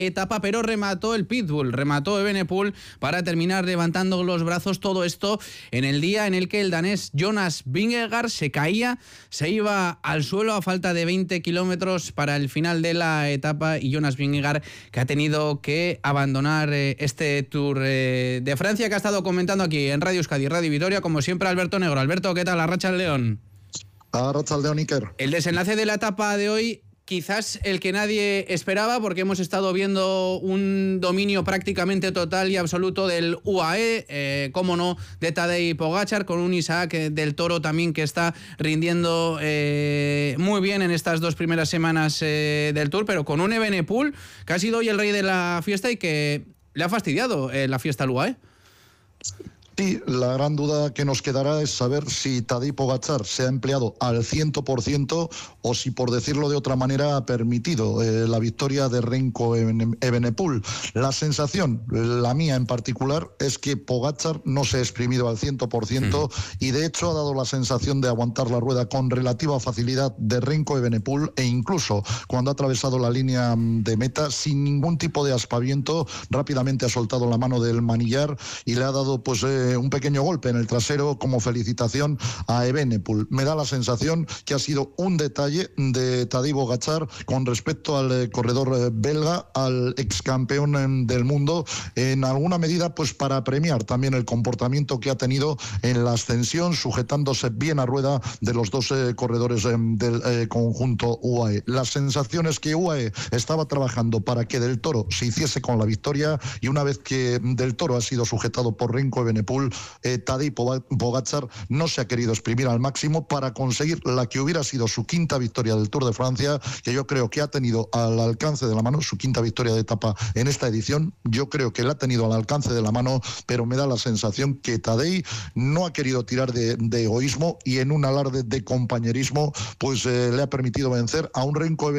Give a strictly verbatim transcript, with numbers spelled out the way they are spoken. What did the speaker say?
etapa, pero remató el Pitbull, remató Evenepoel para terminar levantando los brazos. Todo esto en el día en el que el danés Jonas Vingegaard se caía, se iba al suelo a falta de veinte kilómetros para el final de la etapa, y Jonas Vingegaard, que ha tenido que abandonar eh, este Tour eh, de Francia, que ha estado comentando aquí en Radio Euskadi, Radio Vitoria, como siempre, Alberto Negro. Alberto, ¿qué tal? Arratsaldeon. Arratsaldeon, Iker. El desenlace de la etapa de hoy, quizás el que nadie esperaba, porque hemos estado viendo un dominio prácticamente total y absoluto del U A E, eh, cómo no, de Tadej Pogačar, con un Isaac del Toro también que está rindiendo eh, muy bien en estas dos primeras semanas eh, del Tour, pero con un Evenepoel que ha sido hoy el rey de la fiesta y que le ha fastidiado eh, la fiesta al U A E. Sí, la gran duda que nos quedará es saber si Tadej Pogačar se ha empleado al cien por ciento o si, por decirlo de otra manera, ha permitido eh, la victoria de Remco Evenepoel. La sensación, la mía en particular, es que Pogačar no se ha exprimido al cien por ciento mm. y de hecho ha dado la sensación de aguantar la rueda con relativa facilidad de Remco Evenepoel, e incluso cuando ha atravesado la línea de meta sin ningún tipo de aspaviento, rápidamente ha soltado la mano del manillar y le ha dado pues eh, un pequeño golpe en el trasero como felicitación a Evenepoel. Me da la sensación que ha sido un detalle de Tadej Pogačar con respecto al eh, corredor eh, belga, al ex campeón eh, del mundo, en alguna medida pues para premiar también el comportamiento que ha tenido en la ascensión, sujetándose bien a rueda de los dos eh, corredores eh, del eh, conjunto U A E. La sensación es que U A E estaba trabajando para que Del Toro se hiciese con la victoria, y una vez que Del Toro ha sido sujetado por Remco Evenepoel, Eh, Tadej Pogačar no se ha querido exprimir al máximo para conseguir la que hubiera sido su quinta victoria del Tour de Francia, que yo creo que ha tenido al alcance de la mano, su quinta victoria de etapa en esta edición. Yo creo que la ha tenido al alcance de la mano, pero me da la sensación que Tadej no ha querido tirar de, de egoísmo, y en un alarde de compañerismo pues eh, le ha permitido vencer a un Remco